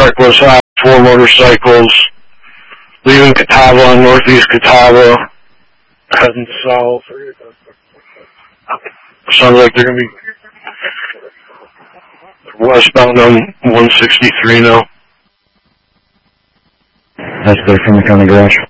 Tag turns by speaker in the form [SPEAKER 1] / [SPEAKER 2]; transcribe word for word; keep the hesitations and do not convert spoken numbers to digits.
[SPEAKER 1] Reckless Out, four motorcycles, leaving Catawba on Northeast Catawba, heading south. Sounds like they're going to be westbound on one sixty-three now.
[SPEAKER 2] That's clear from the county garage.